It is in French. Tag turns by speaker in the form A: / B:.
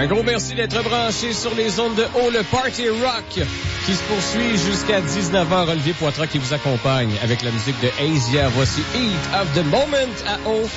A: Un gros merci d'être branché sur les ondes de haut, le Party Rock qui se poursuit jusqu'à 19h. Olivier Poitras qui vous accompagne avec la musique de Asia. Voici Heat of the Moment à haut.